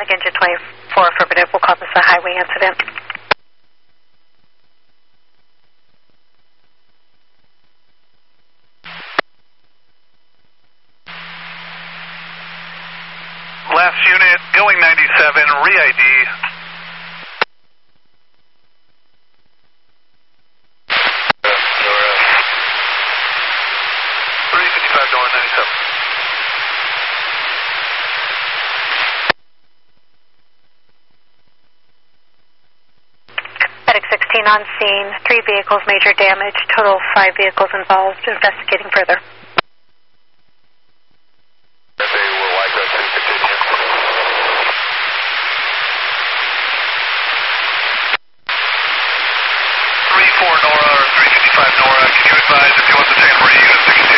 engine 24 affirmative. We'll call this a highway incident. Last unit, going 97, re-ID. 355 going 97. Medic 16 on scene, 3 vehicles major damage, total 5 vehicles involved, investigating further.